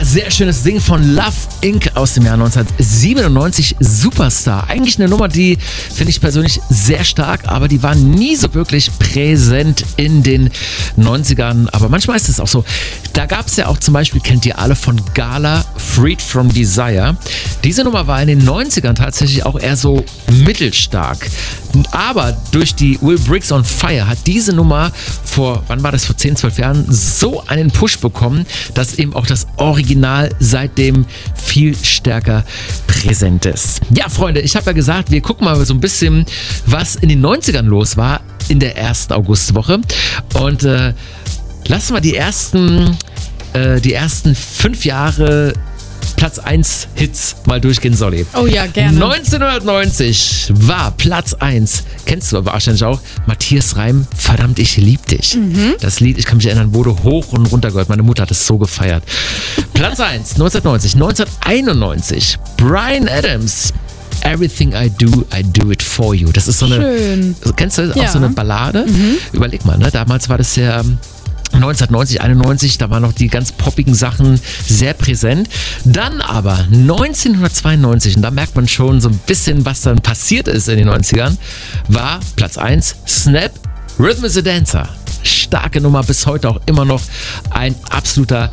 sehr schönes Ding von Love Inc. aus dem Jahr 1997, Superstar. Eigentlich eine Nummer, die finde ich persönlich sehr stark, aber die war nie so wirklich präsent in den 90ern. Aber manchmal ist es auch so. Da gab es ja auch zum Beispiel, kennt ihr alle, von Gala, Freed from Desire. Diese Nummer war in den 90ern tatsächlich auch eher so mittelstark. Aber durch die Will Briggs on Fire hat diese Nummer vor 10, 12 Jahren so einen Push bekommen, dass eben auch das Original seitdem viel stärker präsent ist. Ja, Freunde, ich habe ja gesagt, wir gucken mal so ein bisschen, was in den 90ern los war in der ersten Augustwoche. Und lassen wir die ersten 5 Jahre Platz 1 Hits mal durchgehen, Solly. Oh ja, gerne. 1990 war Platz 1, kennst du aber wahrscheinlich auch, Matthias Reim, Verdammt, ich lieb dich. Das Lied, ich kann mich erinnern, wurde hoch und runter gehört. Meine Mutter hat es so gefeiert. Platz 1, 1990. 1991, Bryan Adams, Everything I do it for you. Das ist so eine, Schön. Kennst du auch Ja. so eine Ballade? Überleg mal, ne? Damals war das ja 1990, 91, da waren noch die ganz poppigen Sachen sehr präsent. Dann aber 1992, und da merkt man schon so ein bisschen, was dann passiert ist in den 90ern, war Platz 1 Snap, Rhythm is a Dancer. Starke Nummer, bis heute auch immer noch ein absoluter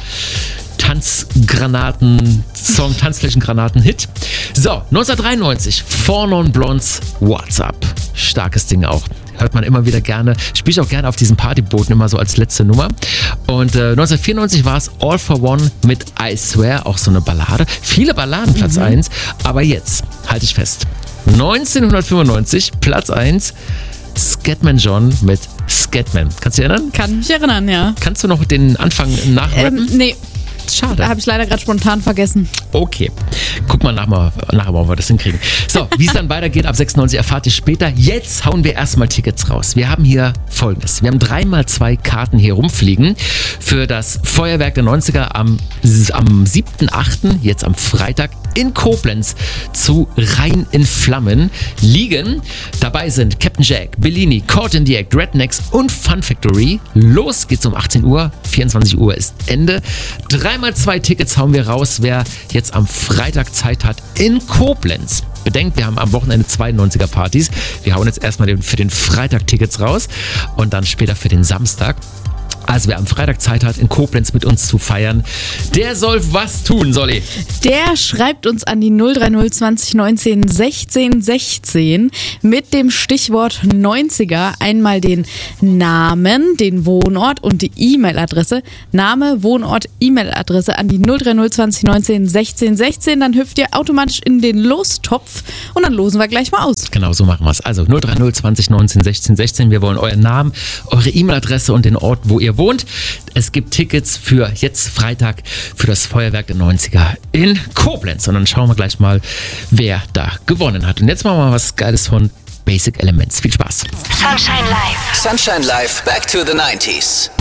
Tanzgranaten-Song, Tanzflächengranaten-Hit. So, 1993, Four Non Blondes, What's Up. Starkes Ding auch. Hört man immer wieder gerne. Spiele ich auch gerne auf diesen Partybooten immer so als letzte Nummer. Und 1994 war es All for One mit I Swear, auch so eine Ballade. Viele Balladen Platz 1, aber jetzt, halte ich fest, 1995 Platz 1, Scatman John mit Scatman. Kannst du dich erinnern? Kann mich erinnern, ja. Kannst du noch den Anfang nachrappen? Nee, Schade. habe ich leider gerade spontan vergessen. Okay. Guck mal nachher, ob wir das hinkriegen. So, wie es dann weitergeht ab 96 erfahrt ihr später. Jetzt hauen wir erstmal Tickets raus. Wir haben hier Folgendes. Wir haben 3x2 Karten hier rumfliegen für das Feuerwerk der 90er am 7.8., jetzt am Freitag, in Koblenz zu Rhein in Flammen liegen. Dabei sind Captain Jack, Bellini, Caught in the Act, Rednecks und Fun Factory. Los geht's um 18 Uhr, 24 Uhr ist Ende. 3x2 Tickets hauen wir raus, wer jetzt am Freitag Zeit hat in Koblenz. Bedenkt, wir haben am Wochenende 92er Partys. Wir hauen jetzt erstmal für den Freitag Tickets raus und dann später für den Samstag. Also wer am Freitag Zeit hat, in Koblenz mit uns zu feiern, der soll was tun, Solly. Der schreibt uns an die 030 20 19 16 16 mit dem Stichwort 90er einmal den Namen, den Wohnort und die E-Mail-Adresse. Name, Wohnort, E-Mail-Adresse an die 030 20 19 16 16. Dann hüpft ihr automatisch in den Lostopf und dann losen wir gleich mal aus. Genau, so machen wir es. Also 030 20 19 16 16. Wir wollen euren Namen, eure E-Mail-Adresse und den Ort, wo ihr wohnt. Es gibt Tickets für jetzt Freitag für das Feuerwerk der 90er in Koblenz. Und dann schauen wir gleich mal, wer da gewonnen hat. Und jetzt machen wir mal was Geiles von Basic Elements. Viel Spaß. Sunshine Live. Sunshine Live, back to the 90s.